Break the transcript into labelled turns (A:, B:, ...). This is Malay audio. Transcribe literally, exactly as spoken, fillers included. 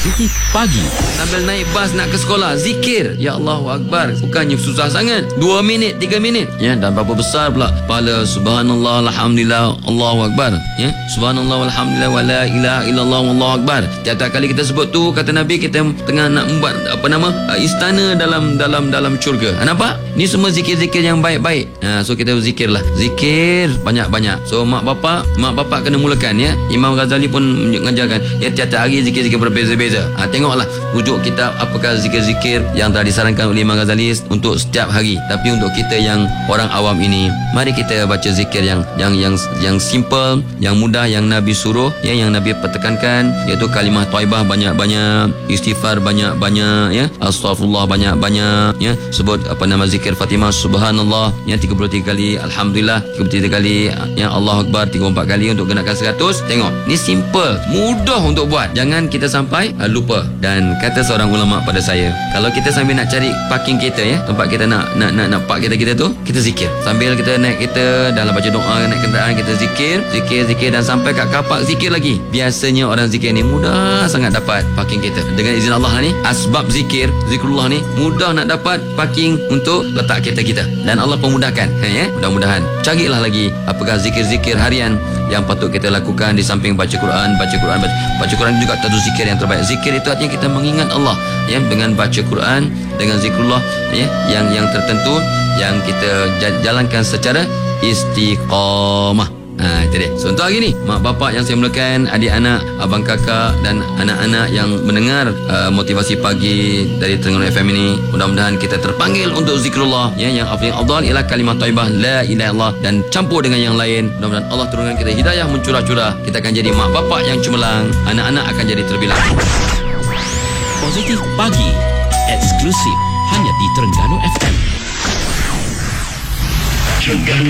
A: Positif Pagi.
B: Sambil naik bas nak ke sekolah, zikir. Ya Allahu Akbar. Bukannya susah sangat. Dua minit, tiga minit. Ya, dan berapa besar pula pahala. Subhanallah, alhamdulillah, Allahu Akbar. Ya, subhanallah, alhamdulillah, wa la ilaha illallah, Allahu Akbar. Tiap-tiap kali kita sebut tu, kata Nabi, kita tengah nak membuat apa nama istana dalam dalam dalam syurga. Ha, nampak? Ni semua zikir-zikir yang baik-baik. Ha, so kita berzikirlah. Zikir banyak-banyak. So mak bapak, mak bapak kena mulakan ya. Imam Ghazali pun mengajarkan ya, tiap-tiap hari zikir-zikir berbeza-beza. Ha, tengoklah rujuk kitab apakah zikir-zikir yang telah disarankan oleh Imam Ghazali untuk setiap hari. Tapi untuk kita yang orang awam ini, mari kita baca zikir yang yang yang yang simple, yang mudah, yang Nabi suruh, ya, yang Nabi pertekankan, iaitu kalimah thaibah banyak-banyak, istighfar banyak-banyak, ya, astaghfirullah banyak-banyak, ya, sebut apa nama zikir Fatimah subhanallah yang tiga puluh tiga kali, alhamdulillah tiga puluh tiga kali, ya, Allahu Akbar tiga puluh empat kali untuk genapkan seratus. Tengok, ni simple, mudah untuk buat. Jangan kita sampai uh, lupa. Dan kata seorang ulama pada saya, kalau kita sambil nak cari parking kereta, ya, tempat kita nak nak nak, nak park kereta kita tu, kita zikir. Sambil kita naik kereta, dalam baca doa naik kenderaan, kita zikir, zikir, zikir dan sampai kat kapak zikir lagi. Biasanya orang zikir ni mudah sangat dapat parking kereta. Dengan izin Allah ni, asbab zikir, zikrullah ni mudah nak dapat parking untuk letak kereta kita. Dan Allah pemudahkan, ya, mudah-mudahan. Carilah lagi apakah zikir-zikir harian yang patut kita lakukan di samping baca Quran, baca Quran, baca, baca Quran juga tentu zikir yang terbaik. Zikir itu artinya kita mengingat Allah, ya, dengan baca Quran, dengan zikrullah, ya, yang yang tertentu yang kita jalankan secara istiqamah. Ha, itu dia. So untuk hari ni, mak bapak yang saya mulakan, adik-anak, abang kakak dan anak-anak yang mendengar uh, motivasi pagi dari Terengganu F M ini, mudah-mudahan kita terpanggil untuk zikrullah, ya, yang afdal ialah kalimah thaibah la ilaha illallah dan campur dengan yang lain. Mudah-mudahan Allah turunkan kita hidayah mencurah-curah. Kita akan jadi mak bapak yang cemerlang, anak-anak akan jadi terbilang.
A: Positif Pagi. Eksklusif hanya di Terengganu F M.